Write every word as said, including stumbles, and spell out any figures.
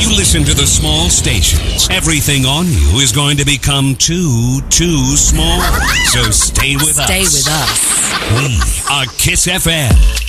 If you listen to the small stations, everything on you is going to become too, too small. So stay with us. Stay with us. We are Kiss F M.